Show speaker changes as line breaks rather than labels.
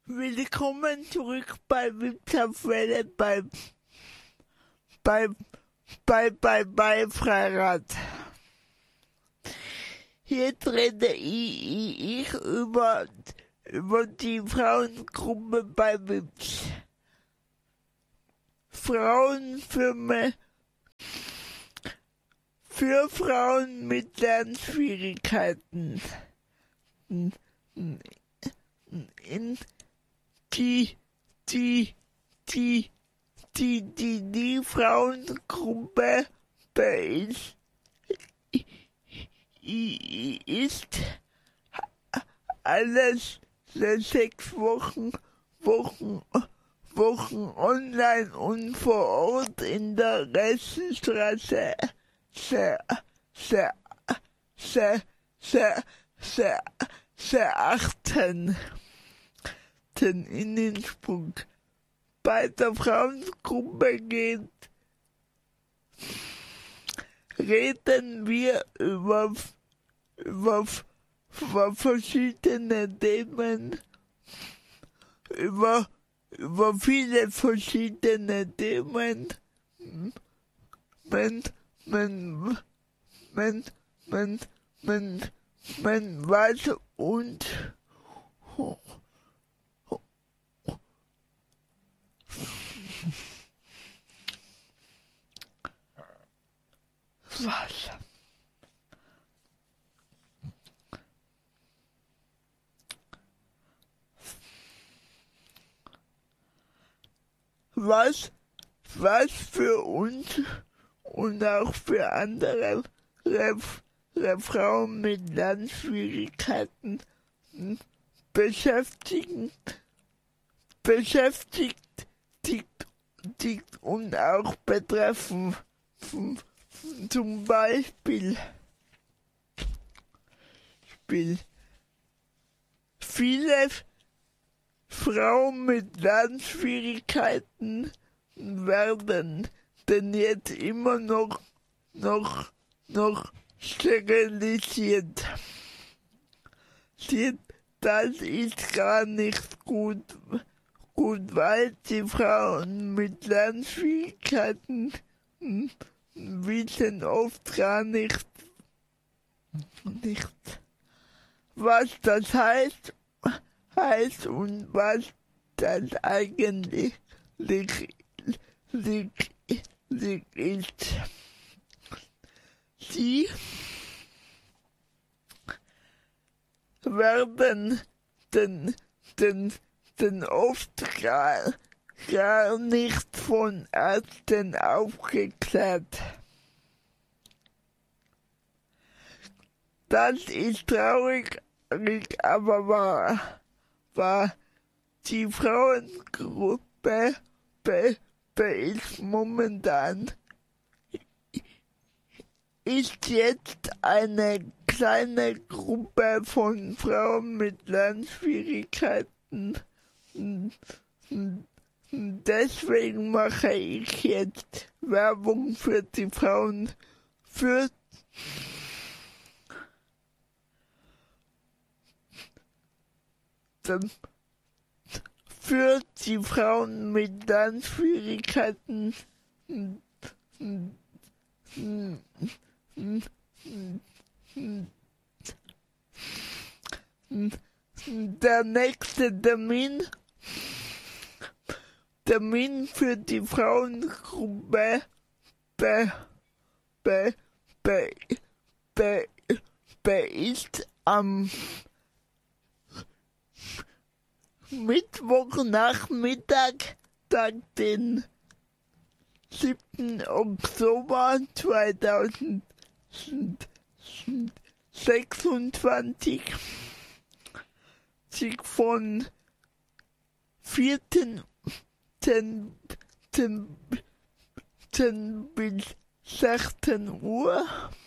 Willkommen zurück bei Wirtschaftswelle bei Freirad. Jetzt rede ich über die Frauengruppe bei WIPS. Frauenfirma für Frauen mit Lernschwierigkeiten. Die Frauengruppe ist alles 6 Wochen online und vor Ort in der Ressenstraße 18. in Innsbruck. Bei der Frauengruppe reden wir über verschiedene Themen, über viele verschiedene Themen. Man weiß und was für uns und auch für andere Frauen mit Lernschwierigkeiten beschäftigt und auch betreffen. Zum Beispiel viele Frauen mit Lernschwierigkeiten werden denn jetzt immer noch sterilisiert. Das ist gar nicht gut, weil die Frauen mit Lernschwierigkeiten wissen oft gar nicht, was das heißt und was das eigentlich ist. Sie werden denn oft gar nicht von Ärzten aufgeklärt. Das ist traurig, aber wahr. Die Frauengruppe ist momentan jetzt eine kleine Gruppe von Frauen mit Lernschwierigkeiten. Deswegen mache ich jetzt Werbung für die Frauen, für die Frauen mit Lernschwierigkeiten. Der nächste Termin für die Frauengruppe ist am Mittwochnachmittag, den 7. Oktober 2026, von 14. bis 16 Uhr.